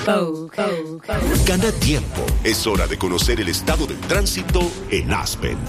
Gana tiempo. Es hora de conocer el estado del tránsito en Aspen.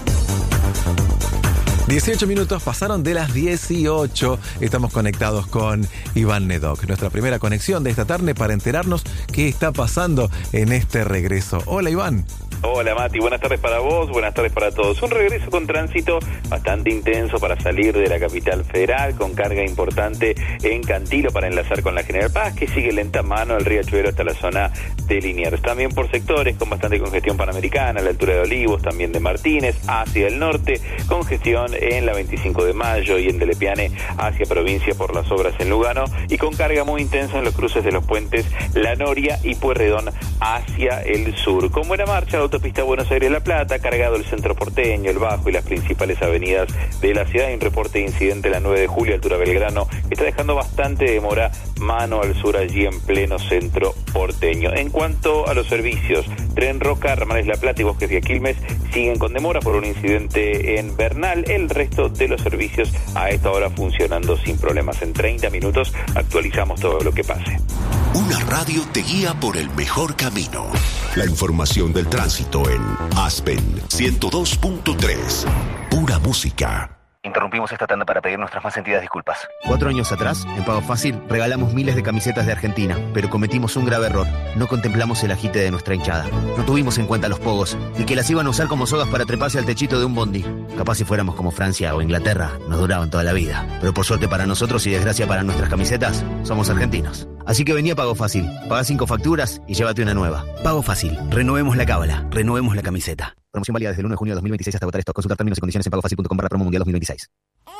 18 minutos pasaron de las 18. Estamos conectados con Iván Nedoc, nuestra primera conexión de esta tarde para enterarnos qué está pasando en este regreso. Hola, Iván. Hola, Mati, buenas tardes para vos, buenas tardes para todos. Un regreso con tránsito bastante intenso para salir de la capital federal, con carga importante en Cantilo para enlazar con la General Paz, que sigue lenta mano el riachuelo hasta la zona de Liniers. También por sectores con bastante congestión panamericana, a la altura de Olivos, también de Martínez, hacia el norte, congestión en la 25 de Mayo y en Delepiane hacia provincia por las obras en Lugano, y con carga muy intensa en los cruces de los puentes La Noria y Pueyrredón hacia el sur. Con buena marcha la autopista Buenos Aires-La Plata, cargado el centro porteño, el Bajo y las principales avenidas de la ciudad. Hay un reporte de incidente en la 9 de julio, altura Belgrano, que está dejando bastante demora mano al sur allí en pleno centro porteño. En cuanto a los servicios, Tren Roca, Ramales La Plata y Bosques de Aquilmes siguen con demora por un incidente en Bernal. El resto de los servicios a esta hora funcionando sin problemas. En 30 minutos actualizamos todo lo que pase. Una radio te guía por el mejor camino. La información del tránsito en Aspen 102.3. Pura música. Interrumpimos esta tanda para pedir nuestras más sentidas disculpas. 4 años atrás, en Pago Fácil, regalamos miles de camisetas de Argentina, pero cometimos un grave error. No contemplamos el agite de nuestra hinchada. No tuvimos en cuenta los pogos y que las iban a usar como sogas para treparse al techito de un bondi. Capaz si fuéramos como Francia o Inglaterra, nos duraban toda la vida. Pero por suerte para nosotros y desgracia para nuestras camisetas, somos argentinos. Así que vení a Pago Fácil, pagá 5 facturas y llévate una nueva. Pago Fácil, renovemos la cábala, renovemos la camiseta. Promoción válida desde el 1 de junio de 2026 hasta agotar stock. Consultar términos y condiciones en pagofacil.com/promo mundial 2026.